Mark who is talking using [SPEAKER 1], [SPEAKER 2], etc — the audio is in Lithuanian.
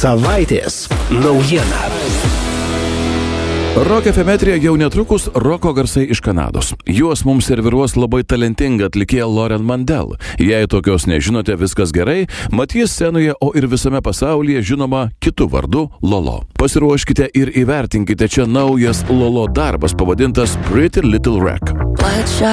[SPEAKER 1] Savaitės naujiena.
[SPEAKER 2] Rock FM jau netrukus roko garsai iš Kanados. Juos mums serviruos labai talentinga atlikėja Lauren Mandel. Jei tokios nežinote, viskas gerai, mat jis scenoje, o ir visame pasaulyje žinoma kitu vardu Lolo. Pasiruoškite ir įvertinkite čia naujas Lolo darbas pavadintas Pretty Little Wreck.